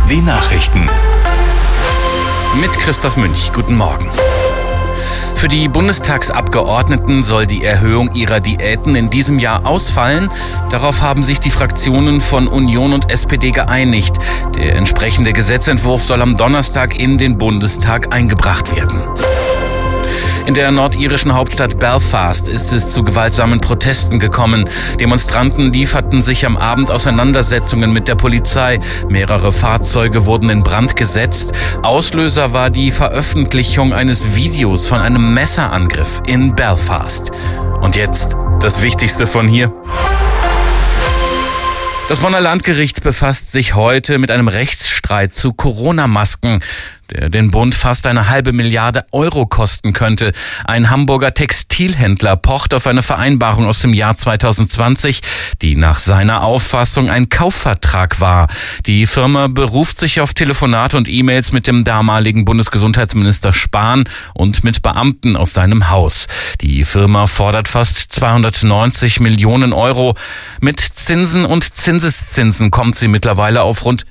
Die Nachrichten. Mit Christoph Münch. Guten Morgen. Für die Bundestagsabgeordneten soll die Erhöhung ihrer Diäten in diesem Jahr ausfallen. Darauf haben sich die Fraktionen von Union und SPD geeinigt. Der entsprechende Gesetzentwurf soll am Donnerstag in den Bundestag eingebracht werden. In der nordirischen Hauptstadt Belfast ist es zu gewaltsamen Protesten gekommen. Demonstranten lieferten sich am Abend Auseinandersetzungen mit der Polizei. Mehrere Fahrzeuge wurden in Brand gesetzt. Auslöser war die Veröffentlichung eines Videos von einem Messerangriff in Belfast. Und jetzt das Wichtigste von hier. Das Bonner Landgericht befasst sich heute mit einem Rechtsstreit zu Corona-Masken, der den Bund fast 1,5 Milliarde Euro kosten könnte. Ein Hamburger Textilhändler pocht auf eine Vereinbarung aus dem Jahr 2020, die nach seiner Auffassung ein Kaufvertrag war. Die Firma beruft sich auf Telefonate und E-Mails mit dem damaligen Bundesgesundheitsminister Spahn und mit Beamten aus seinem Haus. Die Firma fordert fast 290 Millionen Euro. Mit Zinsen und Zinseszinsen kommt sie mittlerweile auf rund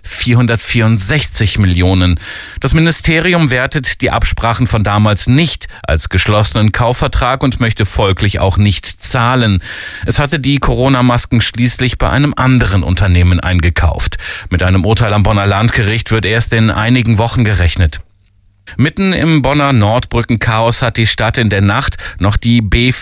464 Millionen. Das Ministerium wertet die Absprachen von damals nicht als geschlossenen Kaufvertrag und möchte folglich auch nicht zahlen. Es hatte die Corona-Masken schließlich bei einem anderen Unternehmen eingekauft. Mit einem Urteil am Bonner Landgericht wird erst in einigen Wochen gerechnet. Mitten im Bonner Nordbrückenchaos hat die Stadt in der Nacht noch die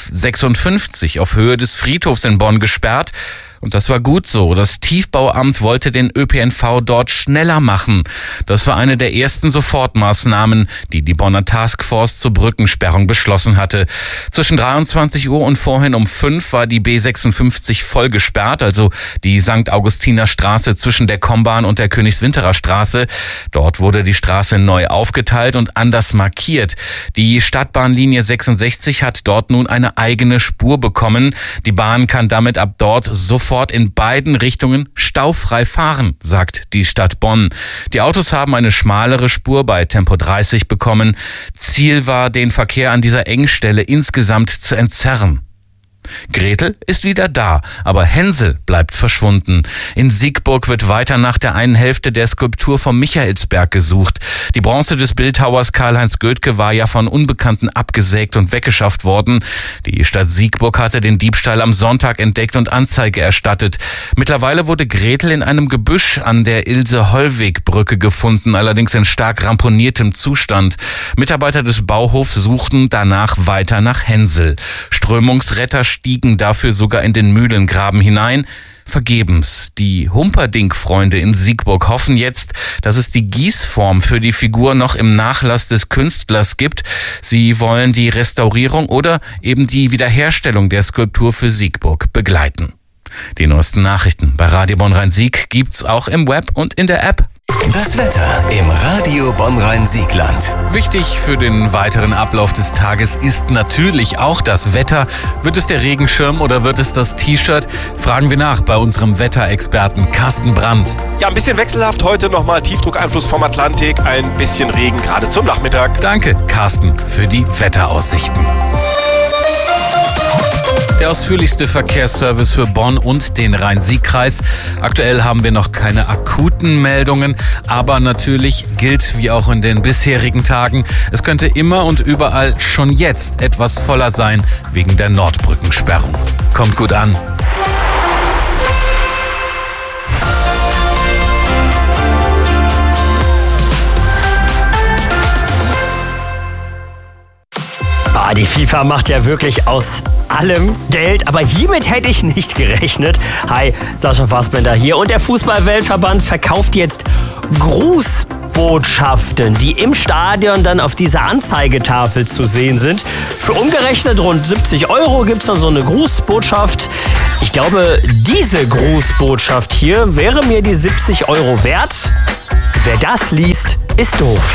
B56 auf Höhe des Friedhofs in Bonn gesperrt. Und das war gut so. Das Tiefbauamt wollte den ÖPNV dort schneller machen. Das war eine der ersten Sofortmaßnahmen, die die Bonner Taskforce zur Brückensperrung beschlossen hatte. Zwischen 23 Uhr und vorhin um 5 war die B56 voll gesperrt, also die St. Augustiner Straße zwischen der Kombahn und der Königswinterer Straße. Dort wurde die Straße neu aufgeteilt und anders markiert. Die Stadtbahnlinie 66 hat dort nun eine eigene Spur bekommen. Die Bahn kann damit ab dort sofort in beiden Richtungen staufrei fahren, sagt die Stadt Bonn. Die Autos haben eine schmalere Spur bei Tempo 30 bekommen. Ziel war, den Verkehr an dieser Engstelle insgesamt zu entzerren. Gretel ist wieder da, aber Hänsel bleibt verschwunden. In Siegburg wird weiter nach der einen Hälfte der Skulptur vom Michaelsberg gesucht. Die Bronze des Bildhauers Karl-Heinz Goethke war ja von Unbekannten abgesägt und weggeschafft worden. Die Stadt Siegburg hatte den Diebstahl am Sonntag entdeckt und Anzeige erstattet. Mittlerweile wurde Gretel in einem Gebüsch an der Ilse-Hollweg-Brücke gefunden, allerdings in stark ramponiertem Zustand. Mitarbeiter des Bauhofs suchten danach weiter nach Hänsel. Strömungsretter stiegen dafür sogar in den Mühlengraben hinein. Vergebens. Die Humperdinck-Freunde in Siegburg hoffen jetzt, dass es die Gießform für die Figur noch im Nachlass des Künstlers gibt. Sie wollen die Restaurierung oder eben die Wiederherstellung der Skulptur für Siegburg begleiten. Die neuesten Nachrichten bei Radio Bonn-Rhein-Sieg gibt's auch im Web und in der App. Das Wetter im Radio Bonn-Rhein-Siegland. Wichtig für den weiteren Ablauf des Tages ist natürlich auch das Wetter. Wird es der Regenschirm oder wird es das T-Shirt? Fragen wir nach bei unserem Wetterexperten Carsten Brandt. Ja, ein bisschen wechselhaft heute nochmal. Tiefdruckeinfluss vom Atlantik, ein bisschen Regen, gerade zum Nachmittag. Danke, Carsten, für die Wetteraussichten. Der ausführlichste Verkehrsservice für Bonn und den Rhein-Sieg-Kreis. Aktuell haben wir noch keine akuten Meldungen, aber natürlich gilt wie auch in den bisherigen Tagen, es könnte immer und überall schon jetzt etwas voller sein wegen der Nordbrückensperrung. Kommt gut an. Die FIFA macht ja wirklich aus allem Geld, aber hiermit hätte ich nicht gerechnet. Hi, Sascha Fassbender hier und der Fußball-Weltverband verkauft jetzt Grußbotschaften, die im Stadion dann auf dieser Anzeigetafel zu sehen sind. Für umgerechnet rund 70 € gibt es dann so eine Grußbotschaft. Ich glaube, diese Grußbotschaft hier wäre mir die 70 € wert. Wer das liest, ist doof.